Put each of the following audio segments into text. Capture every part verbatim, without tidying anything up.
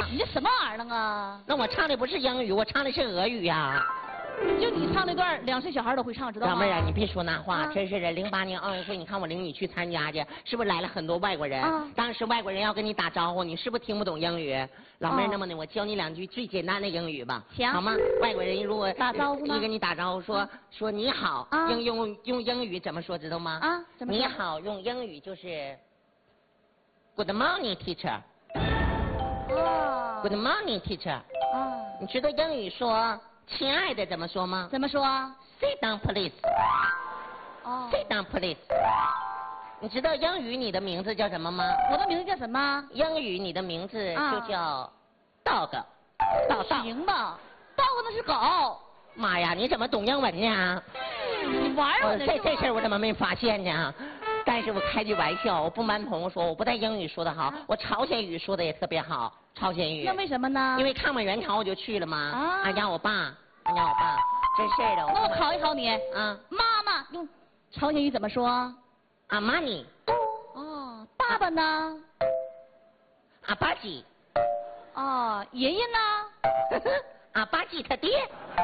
你这什么玩意儿啊？ 那我唱的不是英语，我唱的是俄语呀、啊。 就你唱那段，两岁小孩都会唱，知道吗？ 老妹儿啊，你别说那话， 啊、 真是的。零八年奥运会，你看我领你去参加去，是不是来了很多外国人？ 啊、 当时外国人要跟你打招呼，你是不是听不懂英语？老妹儿，那么呢，我教你两句最简单的英语吧， 行， 好吗？外国人如果打招呼吗？ 一跟你打招呼说、啊、说你好， 啊、 用用用英语怎么说知道吗？ 啊，怎么说？ 你好用英语就是 Good morning, teacher。 哦。 Good morning, teacher。 哦。 你知道英语说亲爱的怎么说吗？ 怎么说 ？Sit down, please。 哦。 Sit down, please。你知道英语你的名字叫什么吗？ 我的名字叫什么？ 英语你的名字就叫 dog。 道道。行吧 ，dog 那是狗。 妈呀，你怎么懂英文呢？ 你玩我呢？ 这这事儿我怎么没发现呢？但是我开句玩笑，我不瞒朋友说，我不但英语说得好，我朝鲜语说的也特别好。朝鲜语。 那为什么呢？ 因为抗美援朝我就去了嘛。 啊。 俺家我爸，俺家我爸，真事儿的。 那我考一考你。 啊。 妈妈用朝鲜语怎么说？ 阿玛尼。 哦。爸爸呢？ 阿巴吉。 哦。爷爷呢？ 阿巴吉他爹。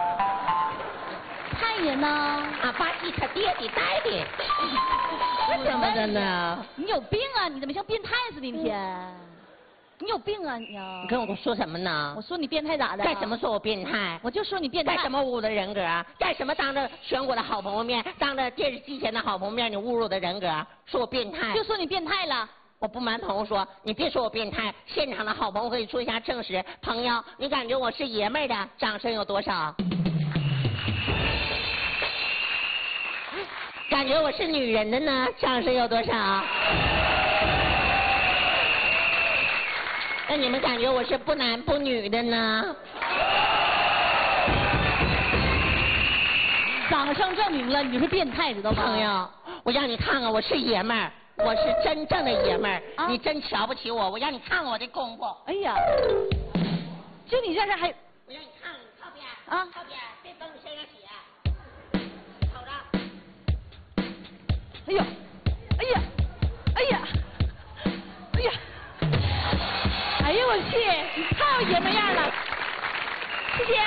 太爷呢？ 阿巴吉他爹的带的。怎么的呢？ 你有病啊！你怎么像变态似的一天？你有病啊你啊！ 你跟我说什么呢？ 我说你变态咋的？ 干什么说我变态？ 我就说你变态。 干什么侮辱我的人格？干什么当着全国的好朋友面，当着电视机前的好朋友面，你侮辱我的人格，说我变态？ 就说你变态了。 我不瞒朋友说，你别说我变态，现场的好朋友可以做一下证实。朋友，你感觉我是爷们儿的，掌声有多少？感觉我是女人的呢，掌声有多少？那你们感觉我是不男不女的呢？ 掌声证明了你是变态，知道吗？ 朋友，我让你看看我是爷们儿，我是真正的爷们儿、啊，你真瞧不起我，我让你看看我的功夫。 哎呀，就你这事还…… 我让你看看，你靠边啊！ 靠边，别蹬你身上血，瞅着。 哎呀，哎呀，哎呀，哎呀！哎呦我去！你太有爷们样了，谢谢。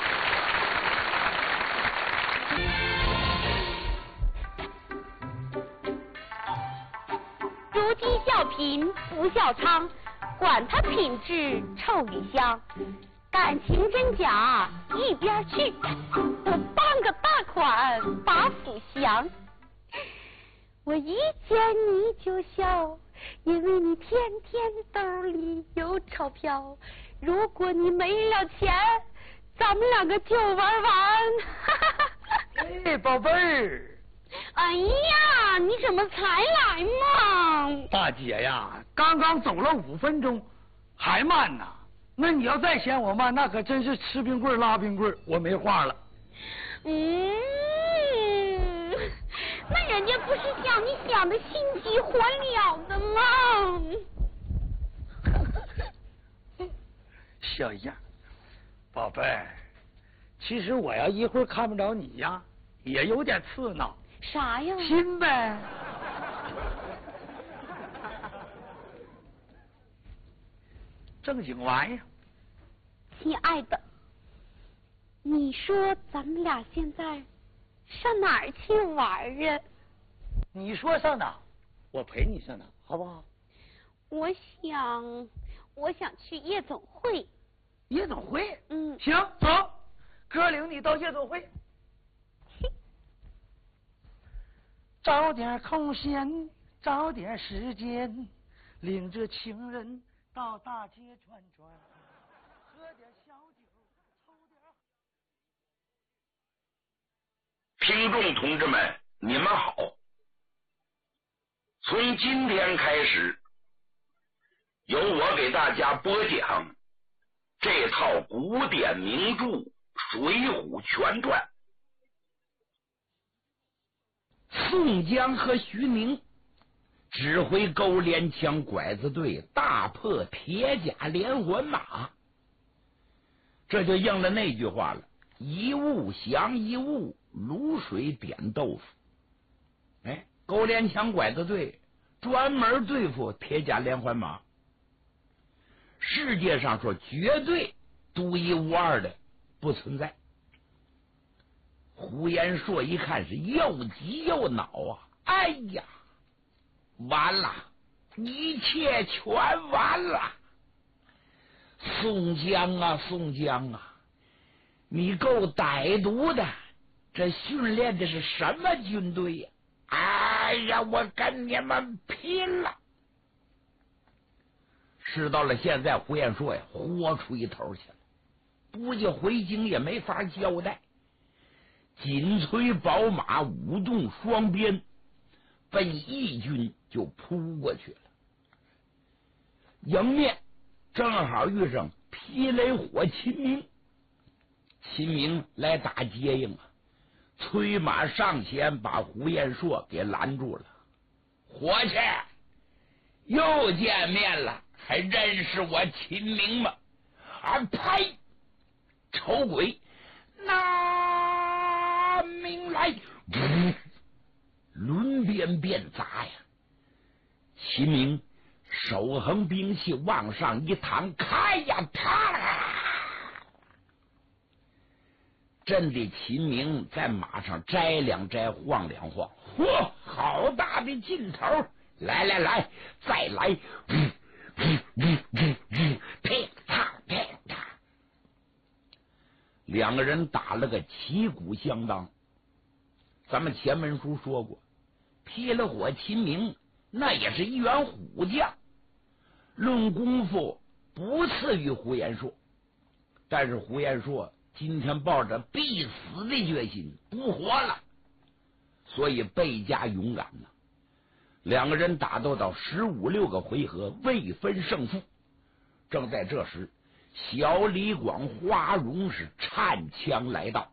如今小品不笑场，管他品质臭与香，感情真假一边去，我当个大款把府降。我一见你就笑，因为你天天兜里有钞票。如果你没了钱，咱们两个就玩完。 哎，宝贝儿。 哎呀，你怎么才来嘛？ 大姐呀，刚刚走了五分钟，还慢呢。那你要再嫌我慢，那可真是吃冰棍拉冰棍，我没话了。 嗯。那人家不是想你想的心急火燎的吗？ 小样，宝贝儿，其实我要一会儿看不着你呀，也有点刺挠。 啥呀？ 亲呗。正经玩意儿。 亲爱的，你说咱们俩现在上哪儿去玩啊？ 你说上哪，我陪你上哪，好不好？ 我想，我想去夜总会。 夜总会？ 嗯。 行，走，哥领你到夜总会。找点空闲，找点时间，领着情人到大街转转，喝点小酒，抽点。 听众同志们，你们好！从今天开始，由我给大家播讲这套古典名著《水浒全传》。 宋江和徐宁指挥勾连枪拐子队大破铁甲连环马，这就应了那句话了：一物降一物，卤水点豆腐。哎，勾连枪拐子队专门对付铁甲连环马。 世界上说绝对独一无二的不存在。胡延硕一看是又急又恼啊！哎呀，完了，一切全完了！宋江啊，宋江啊，你够歹毒的！这训练的是什么军队呀？哎呀，我跟你们拼了！事到了现在，胡延硕呀，豁出一头去了，估计回京也没法交代。紧催宝马舞动双鞭，奔义军就扑过去了。迎面正好遇上霹雷火秦明，秦明来打接应啊，催马上前把胡延硕给拦住了。伙计，又见面了，还认识我秦明吗？啊呸！丑鬼，拿命来！轮鞭便砸呀！秦明手横兵器往上一躺，开呀，啪！震得秦明在马上摘两摘，晃两晃。嚯，好大的劲头！来来来，再来！嗯嗯嗯嗯嗯，噼啪噼啪，两个人打了个旗鼓相当。咱们前文书说过，霹雳火秦明那也是一员虎将，论功夫不次于胡延硕，但是胡延硕今天抱着必死的决心，不活了，所以倍加勇敢呢。两个人打斗到十五六个回合，未分胜负。正在这时，小李广、花荣是颤枪来到。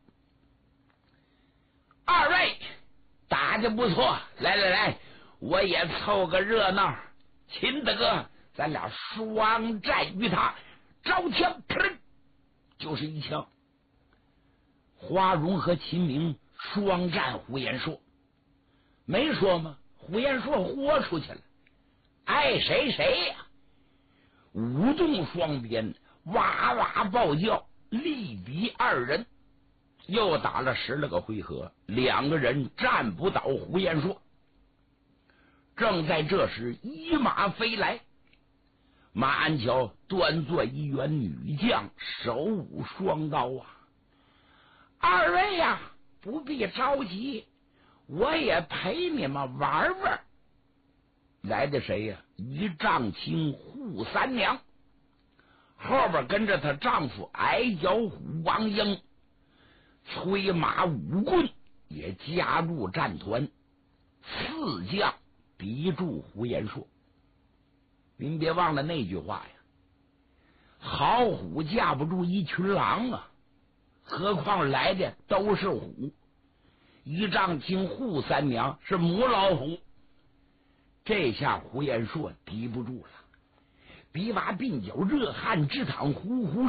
二位打得不错，来来来，我也凑个热闹。秦大哥，咱俩双战于他，招枪，砰，就是一枪。花荣和秦明双战胡延硕，没说吗？胡延硕豁出去了，爱谁谁呀、啊！舞动双鞭，哇哇暴叫，力敌二人。又打了十来个回合，两个人战不倒胡延硕。正在这时，一马飞来，马鞍桥端坐一员女将，手舞双刀啊！二位呀、啊，不必着急，我也陪你们玩玩。来的谁呀、啊？一丈青扈三娘，后边跟着她丈夫矮脚虎王英，催马舞棍也加入战团，四将敌住胡延硕。您别忘了那句话呀，好虎架不住一群狼啊，何况来的都是虎。一丈青扈三娘是母老虎，这下胡延硕敌不住了，比把鬓角热汗直淌，呼呼